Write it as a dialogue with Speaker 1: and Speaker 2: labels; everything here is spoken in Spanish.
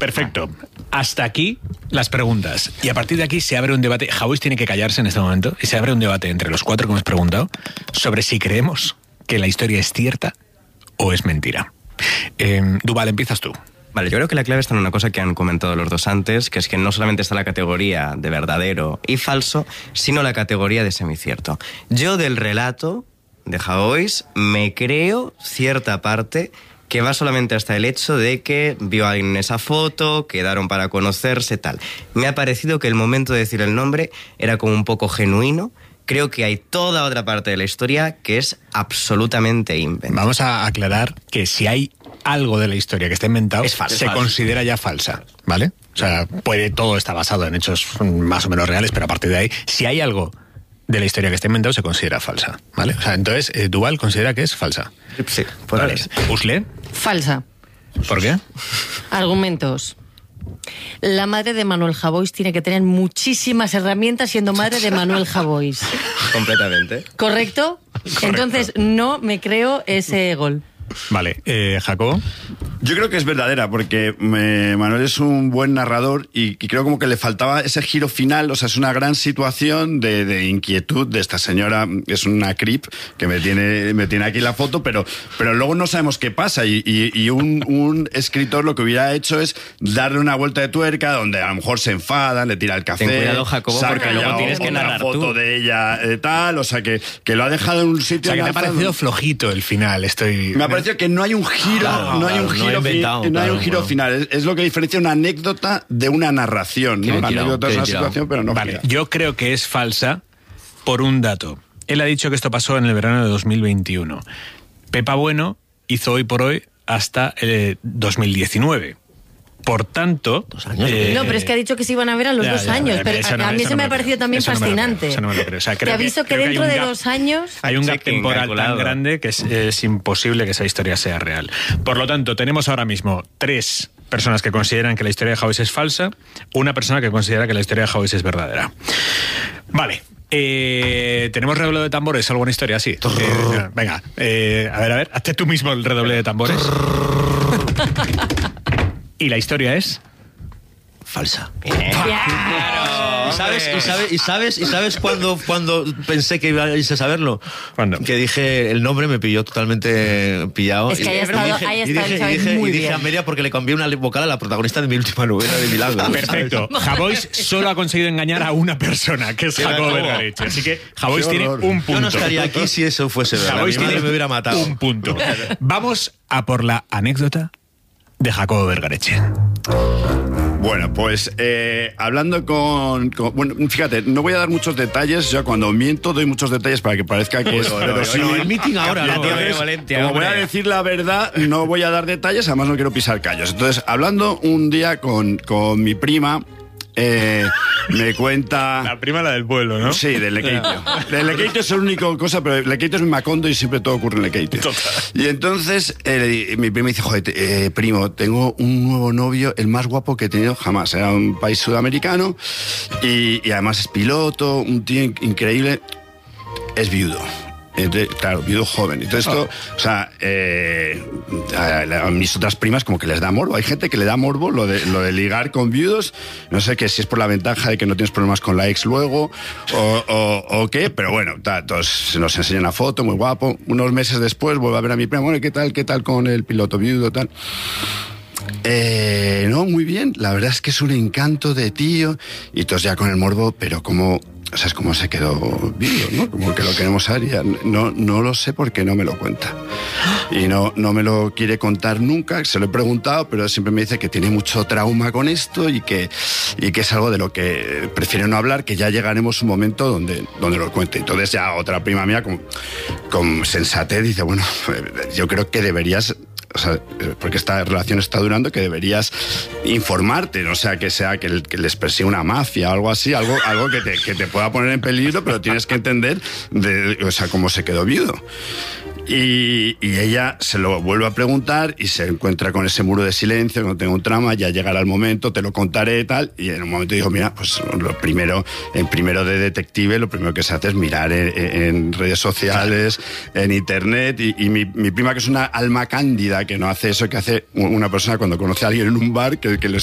Speaker 1: Perfecto. Hasta aquí las preguntas. Y a partir de aquí se abre un debate. Javois tiene que callarse en este momento. Y se abre un debate entre los 4 que hemos preguntado sobre si creemos que la historia es cierta o es mentira. Duval, empiezas tú.
Speaker 2: Vale, yo creo que la clave está en una cosa que han comentado los dos antes, que es que no solamente está la categoría de verdadero y falso, sino la categoría de semicierto. Yo del relato de Javois me creo cierta parte que va solamente hasta el hecho de que vio a alguien en esa foto, quedaron para conocerse, tal. Me ha parecido que el momento de decir el nombre era como un poco genuino. Creo que hay toda otra parte de la historia que es absolutamente inventada.
Speaker 1: Vamos a aclarar que si hay algo de la historia que está inventado,
Speaker 2: es falso,
Speaker 1: se considera ya falsa, ¿vale? O sea, todo está basado en hechos más o menos reales, pero a partir de ahí, si hay algo de la historia que está inventado, se considera falsa, ¿vale? O sea, entonces, Duval considera que es falsa.
Speaker 2: Sí, por
Speaker 1: vale. ¿Usle?
Speaker 3: Falsa.
Speaker 1: ¿Por qué?
Speaker 3: Argumentos. La madre de Manuel Javois tiene que tener muchísimas herramientas siendo madre de Manuel Javois.
Speaker 2: Completamente.
Speaker 3: ¿Correcto? Entonces no me creo ese gol.
Speaker 1: Vale, Jacobo.
Speaker 4: Yo creo que es verdadera, porque Manuel es un buen narrador y creo como que le faltaba ese giro final. O sea, es una gran situación de inquietud de esta señora. Es una creep que me tiene aquí la foto, pero luego no sabemos qué pasa. Y un escritor lo que hubiera hecho es darle una vuelta de tuerca donde a lo mejor se enfada, le tira el café.
Speaker 2: Ten cuidado, Jacobo, porque luego tienes que narrar
Speaker 4: foto
Speaker 2: tú.
Speaker 4: de ella, tal. O sea, que lo ha dejado en un sitio.
Speaker 1: O sea, que te ha parecido flojito el final.
Speaker 4: Me ha parecido que no hay un giro, no hay un giro final. Es lo que diferencia una anécdota de una narración, ¿no? Una anécdota es una situación, pero no.
Speaker 1: Vale, yo creo que es falsa por un dato. Él ha dicho que esto pasó en el verano de 2021. Pepa Bueno hizo Hoy por Hoy hasta 2019. Por tanto...
Speaker 5: 2 años.
Speaker 3: No, pero es que ha dicho que se iban a ver a los 2 años. Pero a mí se me ha parecido también fascinante.
Speaker 1: Eso no me lo creo. O sea,
Speaker 3: Te aviso que dentro de 2 años...
Speaker 1: Hay un gap temporal tan grande que es imposible que esa historia sea real. Por lo tanto, tenemos ahora mismo 3 personas que consideran que la historia de Javois es falsa, una persona que considera que la historia de Javois es verdadera. Vale. ¿Tenemos redoble de tambores? ¿Alguna historia así? Venga, a ver, hazte tú mismo el redoble de tambores. ¿Y la historia es?
Speaker 5: Falsa.
Speaker 2: Claro.
Speaker 5: ¿Y sabes cuando pensé que ibais a saberlo?
Speaker 1: ¿Cuándo?
Speaker 5: Que dije el nombre, me pilló totalmente pillado.
Speaker 3: Es que haya estado muy
Speaker 5: y dije
Speaker 3: bien.
Speaker 5: a media porque le cambié una vocal a la protagonista de mi última novela de Milagro.
Speaker 1: Perfecto. Javois solo ha conseguido engañar a una persona, que es Jacobo Vergareche. Así que Javois tiene un punto.
Speaker 5: Yo no estaría aquí si eso fuese verdad.
Speaker 1: Javois
Speaker 5: Mi madre
Speaker 1: tiene
Speaker 5: me hubiera matado.
Speaker 1: un punto. Vamos a por la anécdota de Jacobo Vergareche.
Speaker 4: Bueno, pues hablando bueno, fíjate, no voy a dar muchos detalles. Yo cuando miento doy muchos detalles para que parezca que es verosímil.
Speaker 5: No, el meeting ahora,
Speaker 4: Entonces,
Speaker 2: la tía de Valencia,
Speaker 4: como voy
Speaker 2: hombre.
Speaker 4: a decir la verdad, no voy a dar detalles, además no quiero pisar callos. Entonces, hablando un día con mi prima, me cuenta...
Speaker 1: La prima, la del pueblo, ¿no?
Speaker 4: Sí, del Lequeitio. Del Lequeitio es la única cosa, pero el Lequeitio es mi Macondo y siempre todo ocurre en Lequeitio. Y entonces mi primo dice, joder, primo, tengo un nuevo novio, el más guapo que he tenido jamás. Era un país sudamericano y además es piloto, un tío increíble. Es viudo. Entonces, claro, viudo joven. Entonces esto, o sea, a mis otras primas como que les da morbo. Hay gente que le da morbo lo de ligar con viudos. No sé que si es por la ventaja de que no tienes problemas con la ex luego o qué, pero bueno, todos nos enseñan una foto, muy guapo. Unos meses después vuelvo a ver a mi prima, bueno, ¿qué tal con el piloto viudo, tal? No, muy bien. La verdad es que es un encanto de tío. Y todos ya con el morbo, pero como... O sea, es como se quedó vivo, ¿no? Como que lo queremos saber y ya no lo sé porque no me lo cuenta. Y no me lo quiere contar nunca. Se lo he preguntado, pero siempre me dice que tiene mucho trauma con esto y que es algo de lo que prefiere no hablar, que ya llegaremos un momento donde lo cuente. Entonces ya otra prima mía con sensatez dice, bueno, yo creo que deberías... O sea, porque esta relación está durando, que deberías informarte, no sea que les persiga una mafia o algo así, algo que te pueda poner en peligro, pero tienes que entender cómo se quedó viudo. Y ella se lo vuelve a preguntar y se encuentra con ese muro de silencio, no tengo un trama, ya llegará el momento, te lo contaré y tal. Y en un momento digo, mira, pues en primero de detective, lo primero que se hace es mirar en redes sociales, en internet. Y mi prima, que es una alma cándida, que no hace eso que hace una persona cuando conoce a alguien en un bar, que le